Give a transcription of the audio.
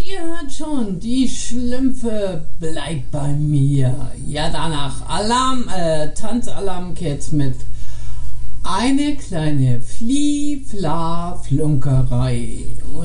ihr hört schon, die Schlümpfe bleibt bei mir. Ja, danach Tanzalarm Kids mit eine kleine Fliefla-Flunkerei.